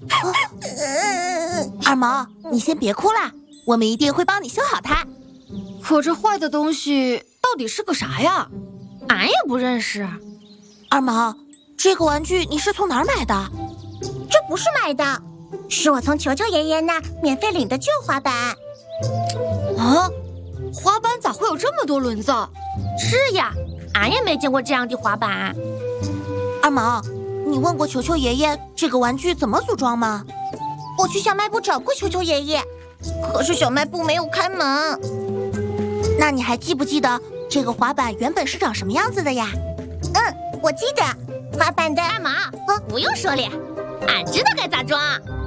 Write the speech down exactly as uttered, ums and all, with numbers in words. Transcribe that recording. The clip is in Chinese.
二毛，你先别哭啦，我们一定会帮你修好它。 可这坏的东西到底是个啥呀？俺也不认识。 二毛，这个玩具你是从哪儿买的？ 这不是买的，是我从球球爷爷那免费领的旧滑板。 啊，滑板咋会有这么多轮子？ 是呀，俺也没见过这样的滑板。 二毛，你问过球球爷爷这个玩具怎么组装吗？ 我去小卖部找过球球爷爷，可是小卖部没有开门。 那你还记不记得这个滑板原本是长什么样子的呀？ 嗯，我记得，滑板的二毛，不用说了，俺知道该咋装。